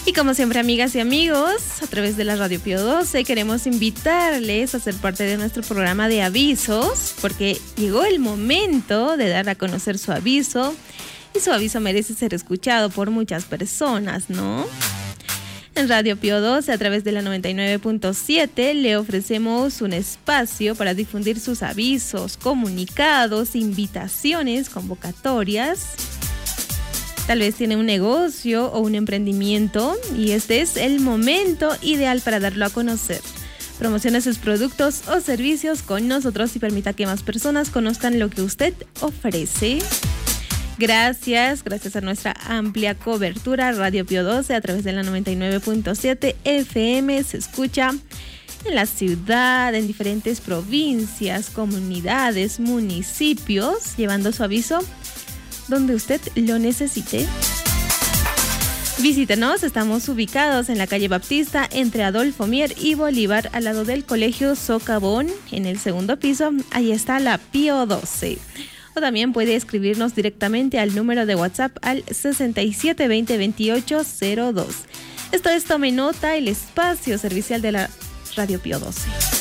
Y como siempre, amigas y amigos, a través de la Radio Pío 12 queremos invitarles a ser parte de nuestro programa de avisos, porque llegó el momento de dar a conocer su aviso, y su aviso merece ser escuchado por muchas personas, ¿no? En Radio Pío 12, a través de la 99.7, le ofrecemos un espacio para difundir sus avisos, comunicados, invitaciones, convocatorias. Tal vez tiene un negocio o un emprendimiento y este es el momento ideal para darlo a conocer. Promocione sus productos o servicios con nosotros y permita que más personas conozcan lo que usted ofrece. Gracias a nuestra amplia cobertura, Radio Pío 12 a través de la 99.7 FM se escucha en la ciudad, en diferentes provincias, comunidades, municipios, llevando su aviso donde usted lo necesite. Visítenos, estamos ubicados en la calle Baptista entre Adolfo Mier y Bolívar, al lado del Colegio Socavón, en el segundo piso. Ahí está la Pío 12. O también puede escribirnos directamente al número de WhatsApp al 67202802. Esto es Tome Nota, el espacio servicial de la Radio Pío 12.